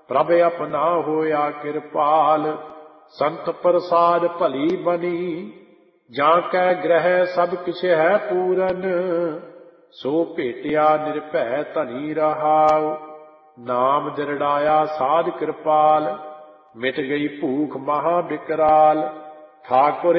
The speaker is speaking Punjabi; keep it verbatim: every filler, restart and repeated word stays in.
ਪ੍ਰਭ ਆਪਣਾ ਹੋਇਆ ਕਿਰਪਾਲ। ਸੰਤ ਪ੍ਰਸਾਦ ਭਲੀ ਬਨੀ, ਜਾਂ ਕੈ ਗ੍ਰਹਿ ਸਭ ਕਿਛ ਹੈ ਪੂਰਨ। ਸੋ ਭੇਟਿਆ ਨਿਰਭੈ ਧਨੀ ਰਹਾਉ, ਨਾਮ ਦਿਰੜਾਇਆ ਸਾਧ ਕਿਰਪਾਲ। ਮਿਟ ਗਈ ਭੂਖ ਮਹਾ ਬਿਕਰਾਲ, ਠਾਕੁਰ